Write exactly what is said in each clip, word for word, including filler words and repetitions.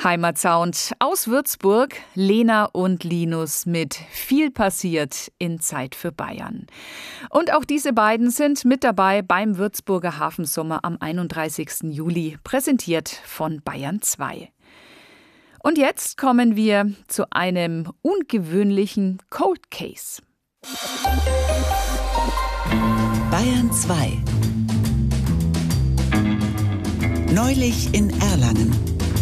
Heimatsound aus Würzburg, Lena und Linus mit Viel passiert in Zeit für Bayern. Und auch diese beiden sind mit dabei beim Würzburger Hafensommer am einunddreißigsten Juli, präsentiert von Bayern zwei. Und jetzt kommen wir zu einem ungewöhnlichen Cold Case. Bayern zwei. Neulich in Erlangen.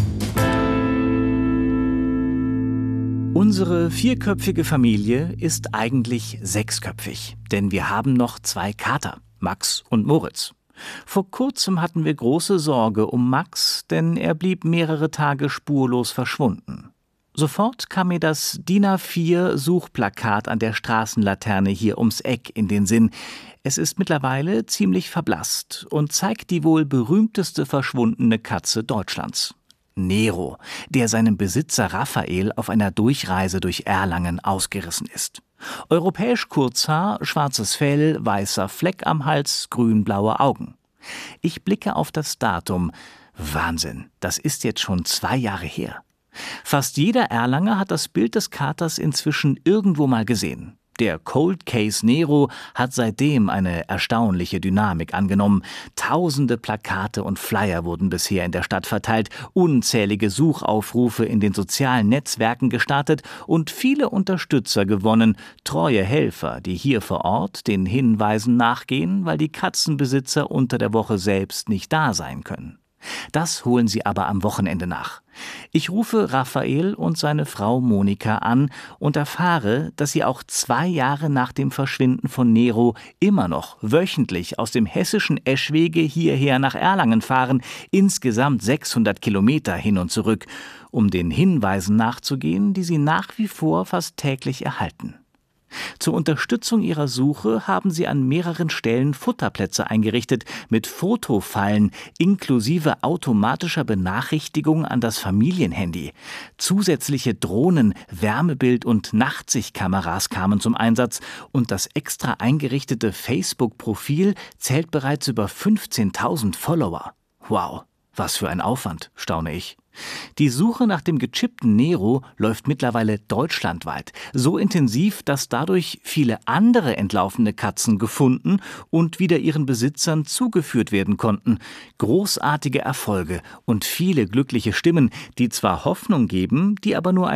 Unsere vierköpfige Familie ist eigentlich sechsköpfig, denn wir haben noch zwei Kater, Max und Moritz. Vor kurzem hatten wir große Sorge um Max, denn er blieb mehrere Tage spurlos verschwunden. Sofort kam mir das D I N A vier Suchplakat an der Straßenlaterne hier ums Eck in den Sinn. Es ist mittlerweile ziemlich verblasst und zeigt die wohl berühmteste verschwundene Katze Deutschlands. Nero, der seinem Besitzer Raphael auf einer Durchreise durch Erlangen ausgerissen ist. Europäisch Kurzhaar, schwarzes Fell, weißer Fleck am Hals, grün-blaue Augen. Ich blicke auf das Datum. Wahnsinn, das ist jetzt schon zwei Jahre her. Fast jeder Erlanger hat das Bild des Katers inzwischen irgendwo mal gesehen. Der Cold Case Nero hat seitdem eine erstaunliche Dynamik angenommen. Tausende Plakate und Flyer wurden bisher in der Stadt verteilt, unzählige Suchaufrufe in den sozialen Netzwerken gestartet und viele Unterstützer gewonnen, treue Helfer, die hier vor Ort den Hinweisen nachgehen, weil die Katzenbesitzer unter der Woche selbst nicht da sein können. Das holen sie aber am Wochenende nach. Ich rufe Raphael und seine Frau Monika an und erfahre, dass sie auch zwei Jahre nach dem Verschwinden von Nero immer noch wöchentlich aus dem hessischen Eschwege hierher nach Erlangen fahren, insgesamt sechshundert Kilometer hin und zurück, um den Hinweisen nachzugehen, die sie nach wie vor fast täglich erhalten. Zur Unterstützung ihrer Suche haben sie an mehreren Stellen Futterplätze eingerichtet mit Fotofallen inklusive automatischer Benachrichtigung an das Familienhandy. Zusätzliche Drohnen, Wärmebild- und Nachtsichtkameras kamen zum Einsatz und das extra eingerichtete Facebook-Profil zählt bereits über fünfzehntausend Follower. Wow, was für ein Aufwand, staune ich. Die Suche nach dem gechippten Nero läuft mittlerweile deutschlandweit, so intensiv, dass dadurch viele andere entlaufene Katzen gefunden und wieder ihren Besitzern zugeführt werden konnten. Großartige Erfolge und viele glückliche Stimmen, die zwar Hoffnung geben, die aber nur ein